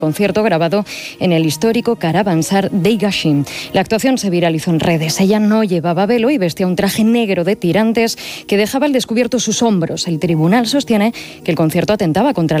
concierto grabado en el histórico Caravansar de Higashim. La actuación se viralizó en redes. Ella no llevaba velo y vestía un traje negro de tirantes que dejaba al descubierto sus hombros. El tribunal sostiene que el concierto atentaba contra